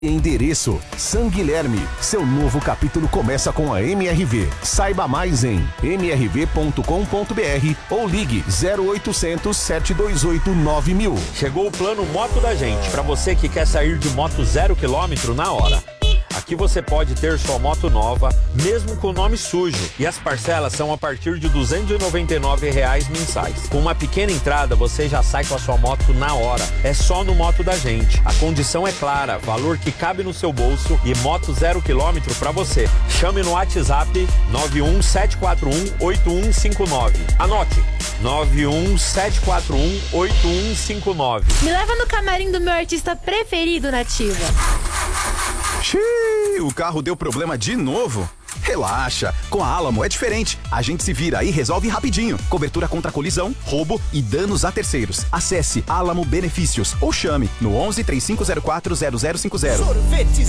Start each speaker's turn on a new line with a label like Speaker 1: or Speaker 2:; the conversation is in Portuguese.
Speaker 1: Endereço: San Guilherme. Seu novo capítulo começa com a MRV. Saiba mais em mrv.com.br ou ligue 0800 728 9000.
Speaker 2: Chegou o plano Moto da Gente, para você que quer sair de moto 0 km na hora. Aqui você pode ter sua moto nova, mesmo com o nome sujo. E as parcelas são a partir de R$ 299 mensais. Com uma pequena entrada, você já sai com a sua moto na hora. É só no Moto da Gente. A condição é clara, valor que cabe no seu bolso e moto 0 km para você. Chame no WhatsApp 917418159. Anote: 917418159.
Speaker 3: Me leva no camarim do meu artista preferido, Nativa.
Speaker 4: Xiii, o carro deu problema de novo? Relaxa, com a Alamo é diferente. A gente se vira e resolve rapidinho. Cobertura contra colisão, roubo e danos a terceiros. Acesse Alamo Benefícios ou chame no 11 3504 0050.
Speaker 5: Sorvetes